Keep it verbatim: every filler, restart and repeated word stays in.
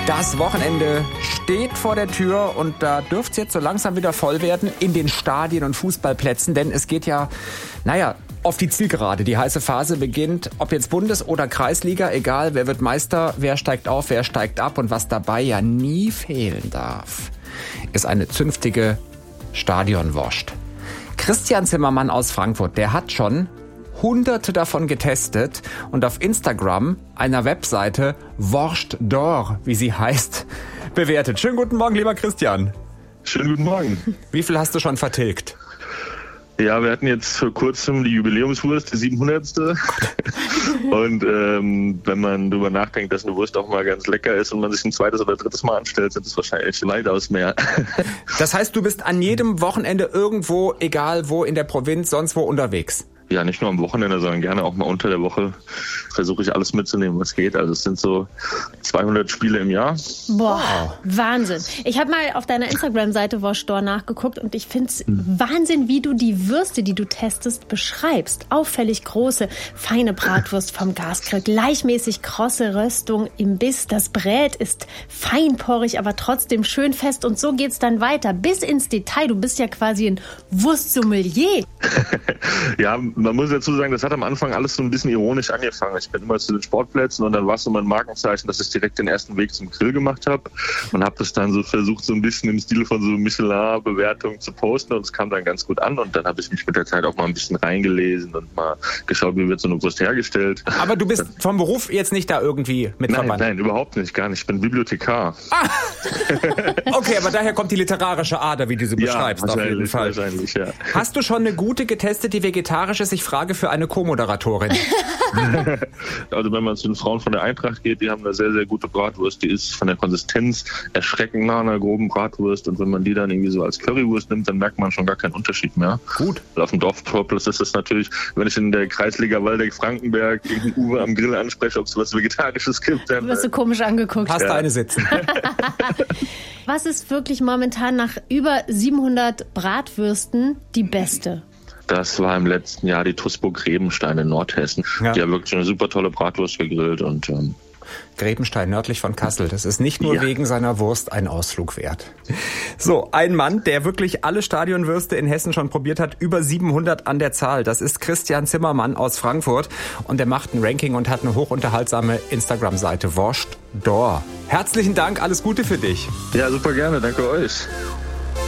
Das Wochenende steht vor der Tür und da dürfte es jetzt so langsam wieder voll werden in den Stadien und Fußballplätzen, denn es geht ja, naja, auf die Zielgerade. Die heiße Phase beginnt, ob jetzt Bundes- oder Kreisliga, egal, wer wird Meister, wer steigt auf, wer steigt ab und was dabei ja nie fehlen darf, ist eine zünftige Stadionwurst. Christian Zimmermann aus Frankfurt, der hat schon Hunderte davon getestet und auf Instagram, einer Webseite Wurst d'Or, wie sie heißt, bewertet. Schönen guten Morgen, lieber Christian. Schönen guten Morgen. Wie viel hast du schon vertilgt? Ja, wir hatten jetzt vor kurzem die Jubiläumswurst, die siebenhundertste Und ähm, wenn man darüber nachdenkt, dass eine Wurst auch mal ganz lecker ist und man sich ein zweites oder drittes Mal anstellt, sind es wahrscheinlich weitaus mehr. Das heißt, du bist an jedem Wochenende irgendwo, egal wo, in der Provinz, sonst wo unterwegs? Ja, nicht nur am Wochenende, sondern gerne auch mal unter der Woche versuche ich alles mitzunehmen, was geht. Also es sind so zweihundert Spiele im Jahr. Boah, wow. Wahnsinn. Ich habe mal auf deiner Instagram-Seite Wurst d'Or nachgeguckt und ich finde es hm. Wahnsinn, wie du die Würste, die du testest, beschreibst. Auffällig große, feine Bratwurst vom Gasgrill, gleichmäßig krosse Röstung im Biss. Das Brät ist feinporig, aber trotzdem schön fest und so geht's dann weiter bis ins Detail. Du bist ja quasi ein Wurstsommelier. Ja, man muss dazu sagen, das hat am Anfang alles so ein bisschen ironisch angefangen. Ich bin immer zu den Sportplätzen und dann war es so mein Markenzeichen, dass ich direkt den ersten Weg zum Grill gemacht habe und habe das dann so versucht, so ein bisschen im Stil von so Michelin-Bewertungen zu posten und es kam dann ganz gut an und dann habe ich mich mit der Zeit auch mal ein bisschen reingelesen und mal geschaut, wie wird so eine Wurst hergestellt. Aber du bist vom Beruf jetzt nicht da irgendwie mit nein, verbannt? Nein, überhaupt nicht, gar nicht. Ich bin Bibliothekar. Ah. Okay, aber daher kommt die literarische Ader, wie du sie beschreibst, ja, auf jeden Fall. Wahrscheinlich, ja. Hast du schon eine gute getestet, die vegetarisch ist? Ich frage für eine Co-Moderatorin. Also wenn man zu den Frauen von der Eintracht geht, die haben eine sehr, sehr gute Bratwurst. Die ist von der Konsistenz erschreckend nah an einer groben Bratwurst. Und wenn man die dann irgendwie so als Currywurst nimmt, dann merkt man schon gar keinen Unterschied mehr. Gut. Und auf dem Dorfpoplis ist das natürlich, wenn ich in der Kreisliga Waldeck-Frankenberg irgendeinen Uwe am Grill anspreche, ob es was Vegetarisches gibt, dann... Du wirst so komisch angeguckt. Hast du ja. eine sitzen. Was ist wirklich momentan nach über siebenhundert Bratwürsten die beste? Das war im letzten Jahr die Tusburg Grebenstein in Nordhessen. Ja. Die haben wirklich eine super tolle Bratwurst gegrillt. Und ähm Grebenstein, nördlich von Kassel. Das ist nicht nur ja. wegen seiner Wurst ein Ausflug wert. So, ein Mann, der wirklich alle Stadionwürste in Hessen schon probiert hat, über siebenhundert an der Zahl. Das ist Christian Zimmermann aus Frankfurt. Und der macht ein Ranking und hat eine hochunterhaltsame Instagram-Seite, Wurst d'Or. Herzlichen Dank, alles Gute für dich. Ja, super gerne, danke euch.